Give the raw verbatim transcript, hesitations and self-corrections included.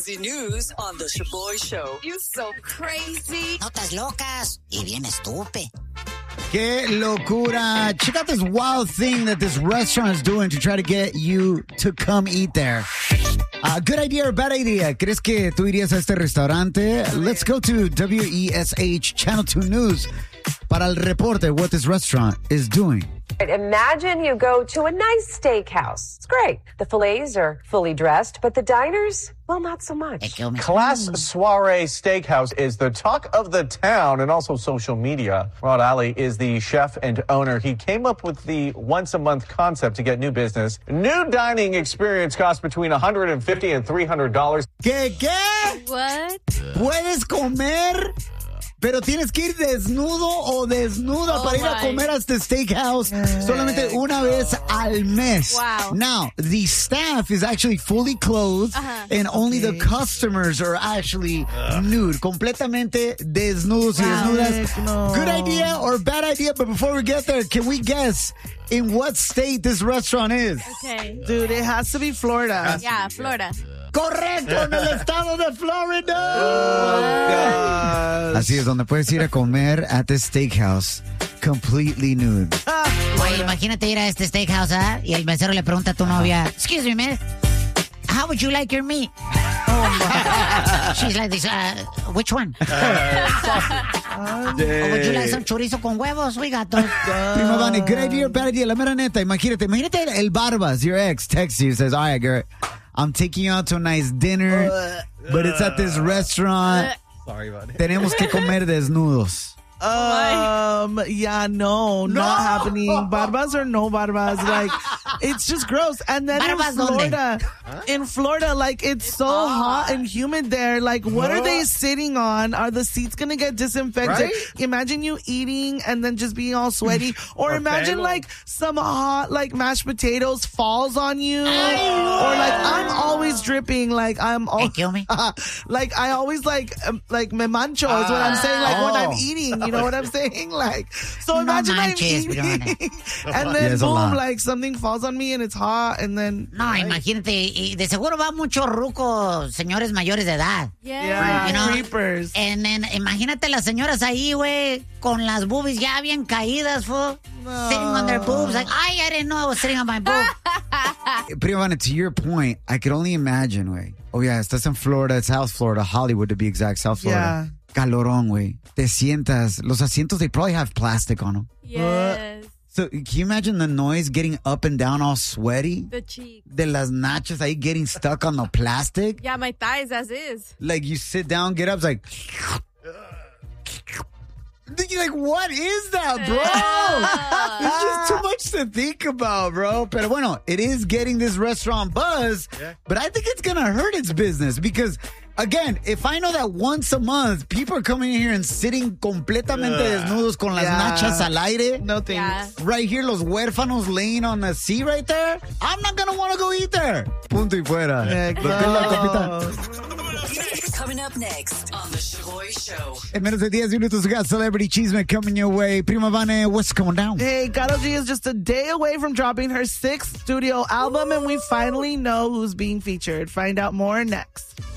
crazy news on the Shaboy Show. You so crazy. Notas locas y bien estúpido. Qué locura. Check out this wild thing that this restaurant is doing to try to get you to come eat there. Uh, good idea or bad idea? ¿Crees que tú irías a este restaurante? Let's go to W E S H Channel two News para el reporte what this restaurant is doing. Imagine you go to a nice steakhouse. It's great. The fillets are fully dressed, but the diners, well, not so much. Class Soiree Steakhouse is the talk of the town and also social media. Rod Ali is the chef and owner. He came up with the once-a-month concept to get new business. New dining experience costs between one hundred fifty dollars and three hundred dollars. ¿Qué, qué? What? ¿Puedes comer? Pero tienes que ir desnudo o desnuda oh para ir a comer a este steakhouse solamente una vez al mes. Wow. Now, the staff is actually fully clothed uh-huh. and only okay. the customers are actually uh. nude. Completamente desnudos wow. y desnudas. No. Good idea or bad idea? But before we get there, can we guess in what state this restaurant is? Okay. Dude, it has to be Florida. Yeah, Florida. Correcto, en el estado de Florida. Oh, Así es, donde puedes ir a comer at the steakhouse completely nude. Oye, imagínate ir a este steakhouse, ¿ah? Y el mesero le pregunta a tu novia, excuse me, man, how would you like your meat? Oh, she's like this, uh, which one? Uh, or would you like some chorizo con huevos? We got those. Primo Vani, good idea or bad idea? La mera neta, imagínate, imagínate el Barbas, your ex, texts you, says, all right, Garrett, I'm taking you out to a nice dinner, uh, but it's at this restaurant. Uh, Sorry, buddy. Tenemos que comer desnudos. Um, yeah, no, no, not happening. Barbas or no barbas, like, it's just gross. And then Barbas in Florida, huh? in Florida, like, it's, it's so hot. hot and humid there. Like, what, what are they sitting on? Are the seats gonna get disinfected? Right? Imagine you eating and then just being all sweaty. Or, or imagine, like, some hot, like, mashed potatoes falls on you. Or, like, I'm always dripping. Like, I'm all, hey, kill me. like, I always, like, um, like, me mancho is what I'm saying. Like, oh. when I'm eating, you know what I'm saying? Like, so imagine no I'm eating, and then boom, like something falls on me and it's hot, and then no, like, imagínate, y de seguro va mucho ruco, señores mayores de edad. Yeah, yeah, you know? Creepers. And then imagínate las señoras ahí, güey, con las boobies ya bien caídas, fool, no. sitting on their boobs, like, ay, I didn't know I was sitting on my boob. Prima, to your point, I could only imagine, güey. Oh yeah, estás en Florida, South Florida, Hollywood to be exact, South Florida. Yeah. Calorón, güey. Te sientas. Los asientos, they probably have plastic on them. Yes. So, can you imagine the noise getting up and down all sweaty? The cheek. De las nachas ahí getting stuck on the plastic? Yeah, my thighs as is. Like, you sit down, get up, it's like... You're like, what is that, bro? It's just too much to think about, bro. Pero bueno, it is getting this restaurant buzz, yeah. but I think it's going to hurt its business because... Again, if I know that once a month people are coming in here and sitting completamente uh, desnudos con las yeah. nachas al aire. No thanks. Yeah. Right here, los huérfanos laying on the seat right there. I'm not going to want to go eat there. Punto y fuera. Coming up next on the Shaboy Show. En menos de diez minutos, we got Celebrity Chisme coming your way. Prima Vane, what's going down? Hey, Karol G is just a day away from dropping her sixth studio album, and we finally know who's being featured. Find out more next.